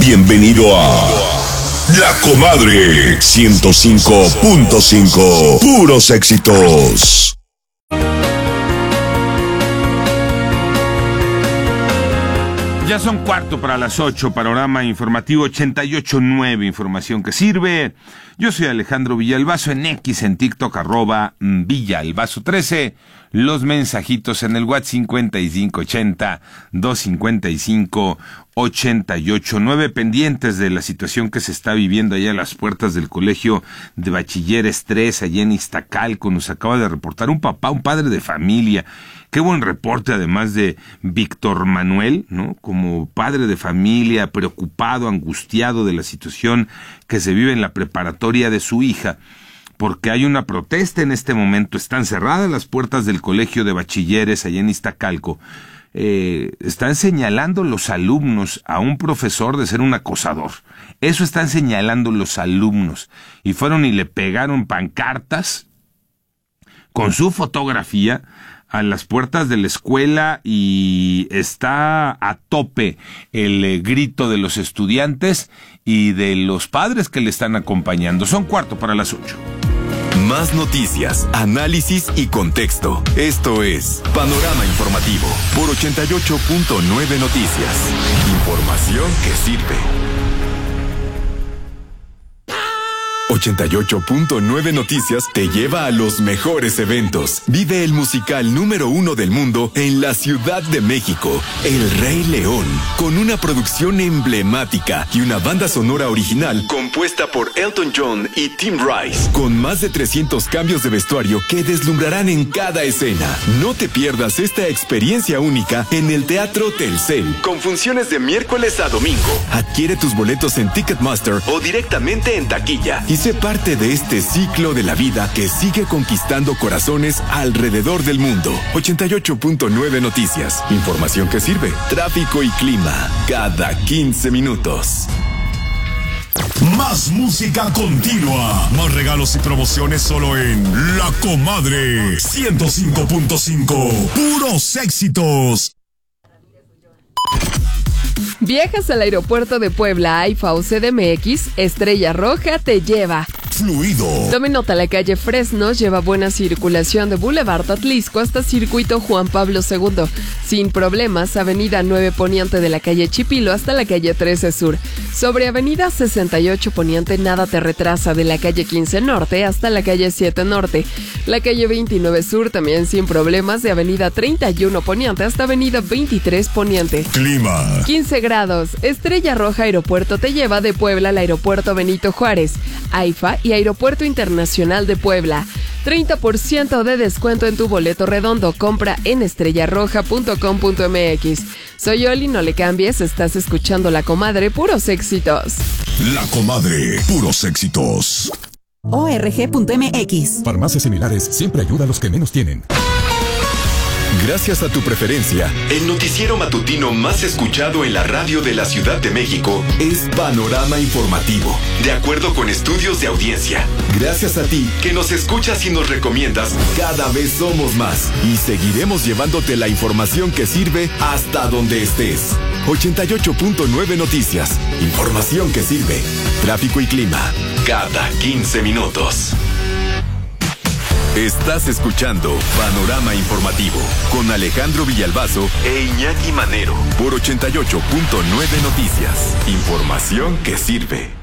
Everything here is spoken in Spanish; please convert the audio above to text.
Bienvenido a La Comadre 105.5. Puros éxitos. Ya son 7:45, panorama informativo 88.9, información que sirve. Yo soy Alejandro Villalbazo, en X, en TikTok, @Villalbazo13. Los mensajitos en el WhatsApp 5580-255-889, pendientes de la situación que se está viviendo allá a las puertas del Colegio de Bachilleres 3, allá en Iztacalco. Nos acaba de reportar un padre de familia. Qué buen reporte, además de Víctor Manuel, ¿no? Como padre de familia, preocupado, angustiado de la situación que se vive en la preparatoria de su hija, porque hay una protesta en este momento. Están cerradas las puertas del Colegio de Bachilleres allá en Iztacalco. Están señalando los alumnos a un profesor de ser un acosador. Eso están señalando los alumnos. Y fueron y le pegaron pancartas con su fotografía a las puertas de la escuela, y está a tope el grito de los estudiantes y de los padres que le están acompañando. Son 7:45. Más noticias, análisis y contexto. Esto es Panorama Informativo por 88.9 Noticias. Información que sirve. 88.9 Noticias te lleva a los mejores eventos. Vive el musical número 1 del mundo en la Ciudad de México, El Rey León, con una producción emblemática y una banda sonora original compuesta por Elton John y Tim Rice, con más de 300 cambios de vestuario que deslumbrarán en cada escena. No te pierdas esta experiencia única en el Teatro Telcel, con funciones de miércoles a domingo. Adquiere tus boletos en Ticketmaster o directamente en taquilla y sé parte de este ciclo de la vida que sigue conquistando corazones alrededor del mundo. 88.9 Noticias. Información que sirve. Tráfico y clima cada 15 minutos. Más música continua. Más regalos y promociones solo en La Comadre 105.5. Puros éxitos. ¿Viajas al aeropuerto de Puebla, AIFA o CDMX? Estrella Roja te lleva. Fluido. Tome nota, la calle Fresnos lleva buena circulación de Boulevard Atlisco hasta Circuito Juan Pablo II. Sin problemas, Avenida 9 Poniente de la calle Chipilo hasta la calle 13 Sur. Sobre Avenida 68 Poniente nada te retrasa de la calle 15 Norte hasta la calle 7 Norte. La calle 29 Sur también sin problemas de Avenida 31 Poniente hasta Avenida 23 Poniente. Clima. 15 grados. Estrella Roja Aeropuerto te lleva de Puebla al Aeropuerto Benito Juárez, AIFA y Aeropuerto Internacional de Puebla. 30% de descuento en tu boleto redondo. Compra en estrellarroja.com.mx. Soy Oli, no le cambies, estás escuchando La Comadre, puros éxitos. La Comadre, puros éxitos. ORG.mx. Farmacias similares siempre ayuda a los que menos tienen. Gracias a tu preferencia, el noticiero matutino más escuchado en la radio de la Ciudad de México es Panorama Informativo, de acuerdo con estudios de audiencia. Gracias a ti, que nos escuchas y nos recomiendas, cada vez somos más y seguiremos llevándote la información que sirve hasta donde estés. 88.9 Noticias, información que sirve. Tráfico y clima, cada 15 minutos. Estás escuchando Panorama Informativo con Alejandro Villalbazo e Iñaki Manero por 88.9 Noticias. Información que sirve.